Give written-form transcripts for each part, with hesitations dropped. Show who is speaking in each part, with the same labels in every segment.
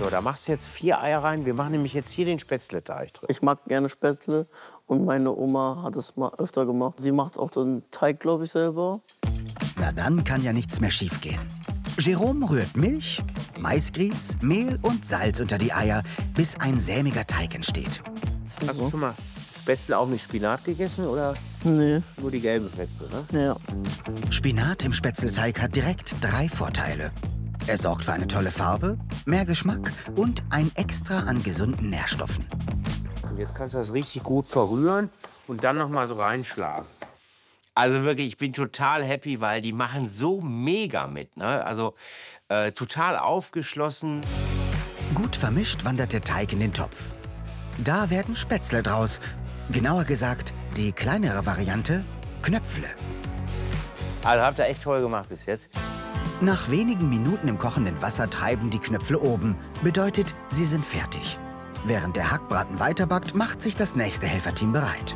Speaker 1: So, da machst du jetzt 4 Eier rein. Wir machen nämlich jetzt hier den Spätzleteig drin.
Speaker 2: Ich mag gerne Spätzle und meine Oma hat es mal öfter gemacht. Sie macht auch den Teig, glaube ich, selber.
Speaker 3: Na dann kann ja nichts mehr schiefgehen. Jerome rührt Milch, Maisgrieß, Mehl und Salz unter die Eier, bis ein sämiger Teig entsteht.
Speaker 1: Hast du schon mal Spätzle auch mit Spinat gegessen oder
Speaker 2: Nee.
Speaker 1: nur die gelben Spätzle, ne?
Speaker 2: Ja.
Speaker 3: Spinat im Spätzleteig hat direkt 3 Vorteile. Er sorgt für eine tolle Farbe, mehr Geschmack und ein Extra an gesunden Nährstoffen.
Speaker 1: Und jetzt kannst du das richtig gut verrühren und dann noch mal so reinschlagen. Also wirklich, ich bin total happy, weil die machen so mega mit, ne? Also total aufgeschlossen.
Speaker 3: Gut vermischt wandert der Teig in den Topf. Da werden Spätzle draus. Genauer gesagt, die kleinere Variante, Knöpfle.
Speaker 1: Also habt ihr echt toll gemacht bis jetzt.
Speaker 3: Nach wenigen Minuten im kochenden Wasser treiben die Knöpfle oben. Bedeutet, sie sind fertig. Während der Hackbraten weiterbackt, macht sich das nächste Helferteam bereit.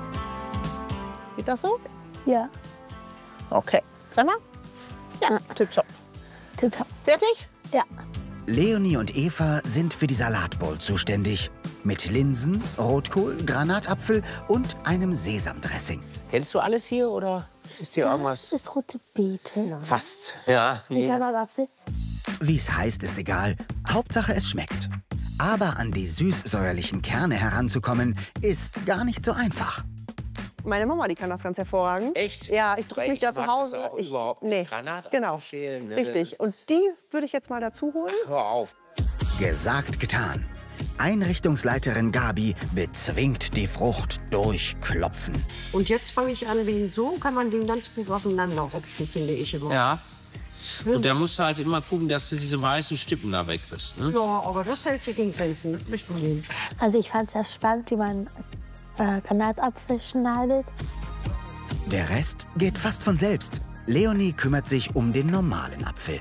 Speaker 4: Geht das so?
Speaker 5: Ja.
Speaker 4: Okay. Sag mal. Ja, tipptopp.
Speaker 5: Tipptopp.
Speaker 4: Fertig?
Speaker 5: Ja.
Speaker 3: Leonie und Eva sind für die Salatbowl zuständig. Mit Linsen, Rotkohl, Granatapfel und einem Sesamdressing.
Speaker 1: Kennst du alles hier oder ist hier irgendwas?
Speaker 5: Das ist rote Beete.
Speaker 1: Fast. Ja.
Speaker 5: Mit
Speaker 1: Nee.
Speaker 5: Granatapfel.
Speaker 3: Wie es heißt, ist egal. Hauptsache, es schmeckt. Aber an die süß-säuerlichen Kerne heranzukommen, ist gar nicht so einfach.
Speaker 4: Meine Mama, die kann das ganz hervorragend.
Speaker 1: Echt?
Speaker 4: Ja, ich drücke mich da zu Hause.
Speaker 1: Das auch überhaupt nicht.
Speaker 4: Nee,
Speaker 1: Granatapfel
Speaker 4: genau.
Speaker 1: schälen, ne?
Speaker 4: Richtig. Und die würde ich jetzt mal dazu holen.
Speaker 1: Hör auf.
Speaker 3: Gesagt, getan. Einrichtungsleiterin Gabi bezwingt die Frucht durch Klopfen.
Speaker 6: Und jetzt fange ich an, so kann man den ganz gut aufeinander rupfen, finde ich immer.
Speaker 1: Ja. Und da musst du halt immer gucken, dass du diese weißen Stippen da wegkriegst. Ne?
Speaker 6: Ja, aber das hält sich in Grenzen. Nicht Problem.
Speaker 5: Also ich fand es sehr spannend, wie man Granatapfel schneidet.
Speaker 3: Der Rest geht fast von selbst. Leonie kümmert sich um den normalen Apfel.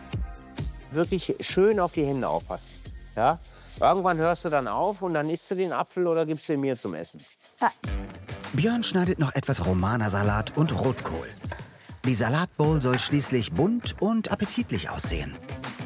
Speaker 1: Wirklich schön auf die Hände aufpassen. Ja? Irgendwann hörst du dann auf und dann isst du den Apfel oder gibst du ihn mir zum Essen.
Speaker 5: Ja.
Speaker 3: Björn schneidet noch etwas Romana-Salat und Rotkohl. Die Salatbowl soll schließlich bunt und appetitlich aussehen.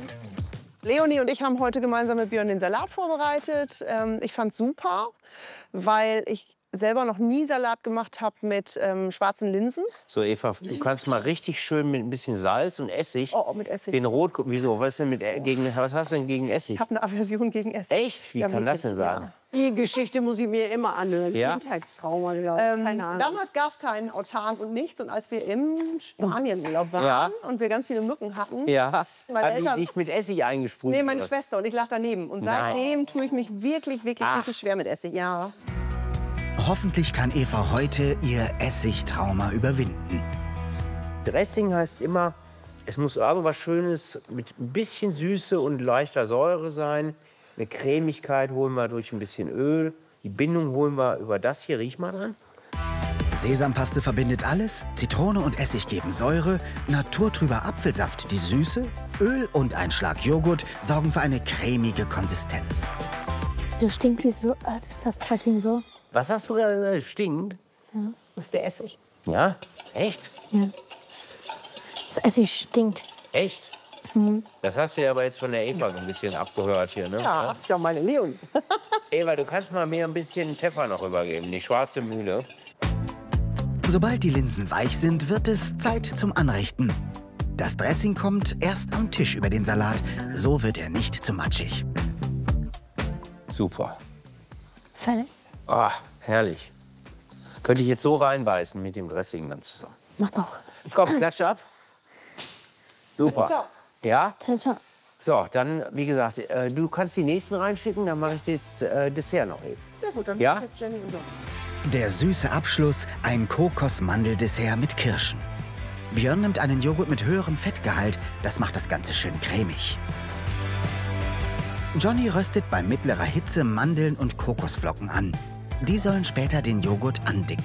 Speaker 4: Leonie und ich haben heute gemeinsam mit Björn den Salat vorbereitet. Ich fand's super, weil ich selber noch nie Salat gemacht habe mit schwarzen Linsen.
Speaker 1: So, Eva, du kannst mal richtig schön mit ein bisschen Salz und Essig.
Speaker 4: Oh, mit Essig.
Speaker 1: Den Rotkohl. Wieso? Was, denn was hast du denn gegen Essig?
Speaker 4: Ich habe eine Aversion gegen Essig.
Speaker 1: Echt? Wie
Speaker 4: Ja,
Speaker 1: kann das
Speaker 4: wirklich,
Speaker 1: denn sein?
Speaker 6: Die Geschichte muss ich mir immer anhören.
Speaker 1: Ja?
Speaker 6: Kindheitstrauma, glaube ich. Keine Ahnung.
Speaker 4: Damals gab es keinen Autark und nichts. Und als wir im Spanienurlaub waren
Speaker 1: Ja.
Speaker 4: und wir ganz viele Mücken hatten,
Speaker 1: Ja.
Speaker 4: meine
Speaker 1: Hat die
Speaker 4: Eltern...
Speaker 1: dich mit Essig eingesprüht?
Speaker 4: Nee, meine
Speaker 1: oder?
Speaker 4: Schwester und ich lag daneben. Und seitdem tue ich mich wirklich, wirklich, wirklich schwer mit Essig. Ja.
Speaker 3: Hoffentlich kann Eva heute ihr Essigtrauma überwinden.
Speaker 1: Dressing heißt immer, es muss irgendwas Schönes mit ein bisschen Süße und leichter Säure sein. Eine Cremigkeit holen wir durch ein bisschen Öl. Die Bindung holen wir über das hier. Riech mal dran.
Speaker 3: Sesampaste verbindet alles, Zitrone und Essig geben Säure, naturtrüber Apfelsaft die Süße, Öl und ein Schlag Joghurt sorgen für eine cremige Konsistenz.
Speaker 5: So stinkt wie so, das Dressing so.
Speaker 1: Was hast du gerade gesagt? Stinkt?
Speaker 4: Das ist der Essig.
Speaker 1: Ja? Echt?
Speaker 5: Ja. Das Essig stinkt.
Speaker 1: Echt? Das hast du ja aber jetzt von der Eva so ein bisschen abgehört hier, ne?
Speaker 4: Ja, ja, meine Leonie.
Speaker 1: Eva, du kannst mal mir ein bisschen Pfeffer noch übergeben, die schwarze Mühle.
Speaker 3: Sobald die Linsen weich sind, wird es Zeit zum Anrichten. Das Dressing kommt erst am Tisch über den Salat, so wird er nicht zu matschig.
Speaker 1: Super.
Speaker 5: Fertig.
Speaker 1: Ah, herrlich. Könnte ich jetzt so reinbeißen mit dem Dressing dann zusammen.
Speaker 5: Mach noch.
Speaker 1: Komm, klatsch ab. Super. Ja?
Speaker 5: Tipptopp.
Speaker 1: So, dann, wie gesagt, du kannst die nächsten reinschicken, dann mache ich das Dessert noch eben.
Speaker 4: Sehr gut, dann
Speaker 1: Ja?
Speaker 4: jetzt Jenny und so.
Speaker 3: Der süße Abschluss, ein Kokos-Mandeldessert mit Kirschen. Björn nimmt einen Joghurt mit höherem Fettgehalt, das macht das Ganze schön cremig. Johnny röstet bei mittlerer Hitze Mandeln und Kokosflocken an. Die sollen später den Joghurt andicken.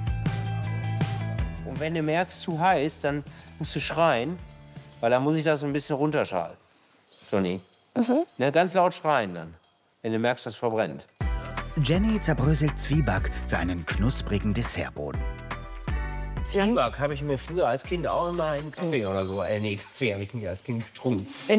Speaker 1: Und wenn du merkst, zu heiß, dann musst du schreien, weil dann muss ich das ein bisschen runterschalen. Johnny. Ne, ganz laut schreien dann, wenn du merkst, das verbrennt.
Speaker 3: Jenny zerbröselt Zwieback für einen knusprigen Dessertboden.
Speaker 1: Zwieback habe ich mir früher als Kind auch immer einen Kaffee oder so. Nee, Kaffee habe ich nie als Kind getrunken.